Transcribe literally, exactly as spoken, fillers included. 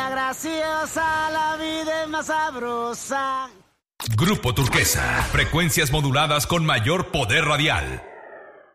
vida graciosa, la vida es más sabrosa. Grupo Turquesa, frecuencias moduladas con mayor poder radial.